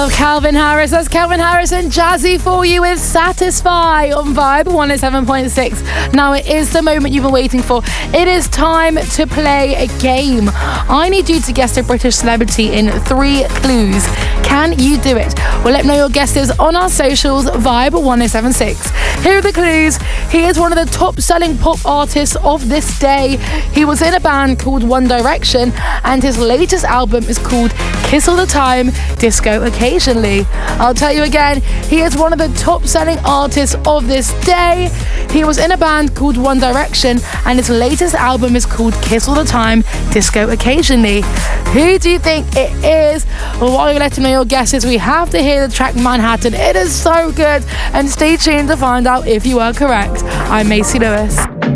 Calvin Harris. That's Calvin Harris and Jazzy for you with Satisfy on Vibe 107.6. Now it is the moment you've been waiting for. It is time to play a game. I need you to guess a British celebrity in 3 clues. Can you do it? Well, let me know your guesses on our socials, Vibe 1076. Here are the clues. He is one of the top-selling pop artists of this day. He was in a band called One Direction, and his latest album is called Kiss All the Time, Disco Occasionally. I'll tell you again, he is one of the top-selling artists of this day. He was in a band called One Direction, and his latest album is called Kiss All the Time, Disco Occasionally. Who do you think it is? Well, while you're letting me know your guesses, we have to hear the track Manhattan. It is so good, and stay tuned to find out if you are correct. I'm Macy Lewis.